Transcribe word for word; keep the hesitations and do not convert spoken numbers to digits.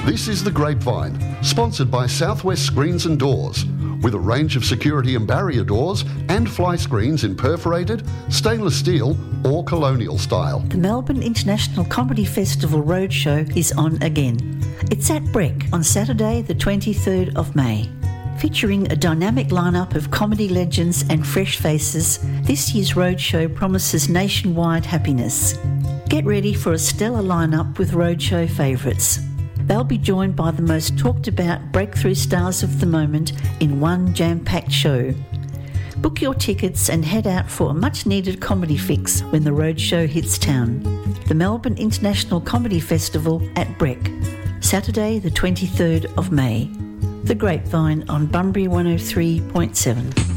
This is The Grapevine, sponsored by Southwest Screens and Doors, with a range of security and barrier doors and fly screens in perforated, stainless steel or colonial style. The Melbourne International Comedy Festival Roadshow is on again. It's at Breck on Saturday the twenty-third of May. Featuring a dynamic lineup of comedy legends and fresh faces, this year's roadshow promises nationwide happiness. Get ready for a stellar lineup with roadshow favourites. They'll be joined by the most talked about breakthrough stars of the moment in one jam-packed show. Book your tickets and head out for a much-needed comedy fix when the roadshow hits town. The Melbourne International Comedy Festival at Breck, Saturday the twenty-third of May. The Grapevine on Bunbury one oh three point seven.